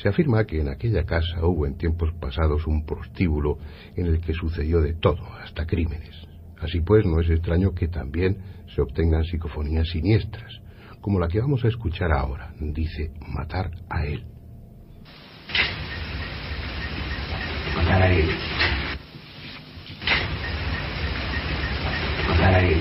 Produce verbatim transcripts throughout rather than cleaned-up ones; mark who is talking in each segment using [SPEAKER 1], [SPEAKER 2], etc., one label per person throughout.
[SPEAKER 1] Se afirma que en aquella casa hubo en tiempos pasados un prostíbulo en el que sucedió de todo, hasta crímenes. Así pues, no es extraño que también se obtengan psicofonías siniestras, como la que vamos a escuchar ahora. Dice: matar a él.
[SPEAKER 2] Matar a él. Matar a él.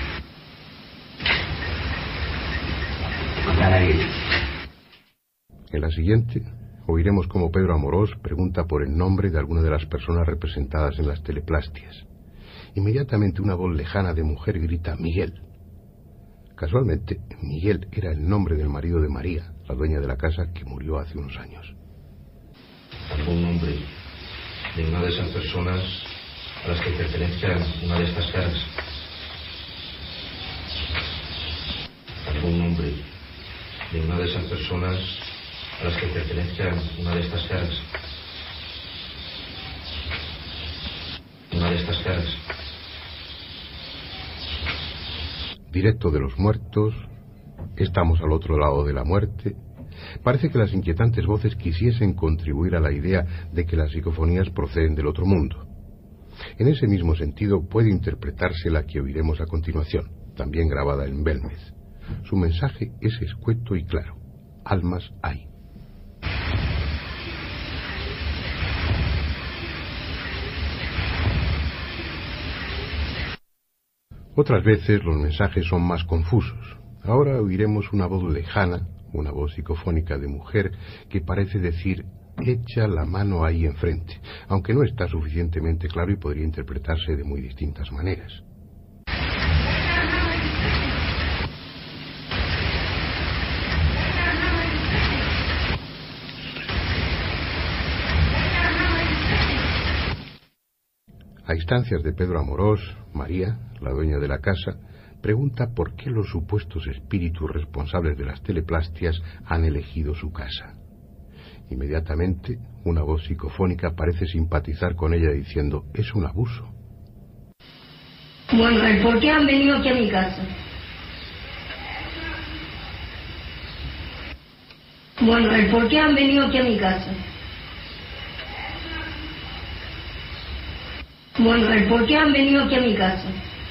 [SPEAKER 2] Matar a él.
[SPEAKER 1] En la siguiente oiremos cómo Pedro Amorós pregunta por el nombre de alguna de las personas representadas en las teleplastias. Inmediatamente una voz lejana de mujer grita: Miguel. Casualmente, Miguel era el nombre del marido de María, la dueña de la casa, que murió hace unos años.
[SPEAKER 3] ¿Algún nombre de una de esas personas a las que pertenezca una de estas caras? ¿Algún nombre de una de esas personas a las que pertenezca una de estas caras? Una de estas caras.
[SPEAKER 1] Directo de los muertos, estamos al otro lado de la muerte. Parece que las inquietantes voces quisiesen contribuir a la idea de que las psicofonías proceden del otro mundo. En ese mismo sentido puede interpretarse la que oiremos a continuación, también grabada en Belmez. Su mensaje es escueto y claro: almas hay. Otras veces los mensajes son más confusos. Ahora oiremos una voz lejana, una voz psicofónica de mujer, que parece decir: echa la mano ahí enfrente, aunque no está suficientemente claro y podría interpretarse de muy distintas maneras. A instancias de Pedro Amorós, María, la dueña de la casa, pregunta por qué los supuestos espíritus responsables de las teleplastias han elegido su casa. Inmediatamente, una voz psicofónica parece simpatizar con ella diciendo: es un abuso.
[SPEAKER 4] Bueno, el por qué han venido aquí a mi casa. Bueno, el por qué han venido aquí a mi casa. Bueno, el por qué han venido aquí a mi casa.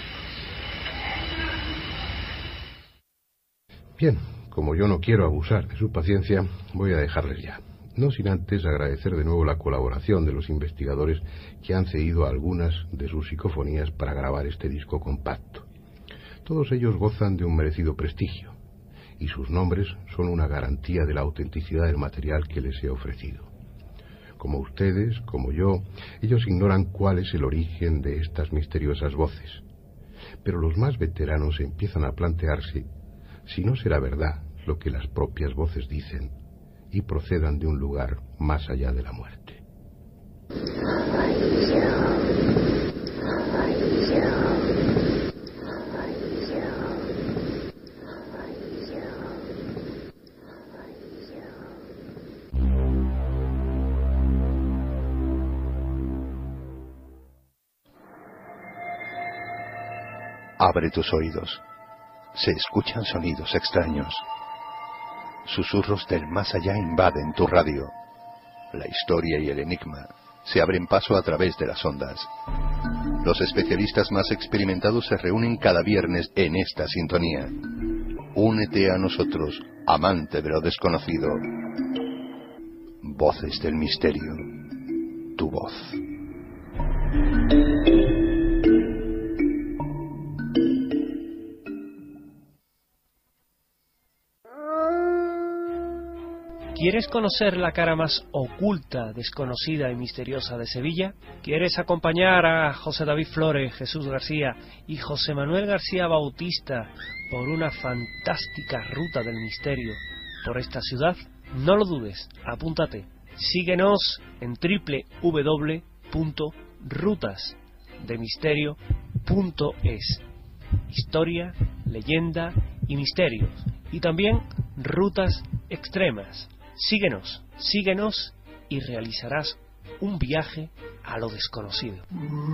[SPEAKER 1] Bien, como yo no quiero abusar de su paciencia, voy a dejarles ya. No sin antes agradecer de nuevo la colaboración de los investigadores que han cedido algunas de sus psicofonías para grabar este disco compacto. Todos ellos gozan de un merecido prestigio, y sus nombres son una garantía de la autenticidad del material que les he ofrecido. Como ustedes, como yo, ellos ignoran cuál es el origen de estas misteriosas voces. Pero los más veteranos empiezan a plantearse si no será verdad lo que las propias voces dicen y procedan de un lugar más allá de la muerte.
[SPEAKER 5] Abre tus oídos. Se escuchan sonidos extraños. Susurros del más allá invaden tu radio. La historia y el enigma se abren paso a través de las ondas. Los especialistas más experimentados se reúnen cada viernes en esta sintonía. Únete a nosotros, amante de lo desconocido. Voces del misterio. Tu voz.
[SPEAKER 6] ¿Quieres conocer la cara más oculta, desconocida y misteriosa de Sevilla? ¿Quieres acompañar a José David Flores, Jesús García y José Manuel García Bautista por una fantástica ruta del misterio por esta ciudad? No lo dudes, apúntate. Síguenos en doble u doble u doble u punto rutas de misterio punto es. Historia, leyenda y misterios. Y también rutas extremas. Síguenos, síguenos y realizarás un viaje a lo desconocido.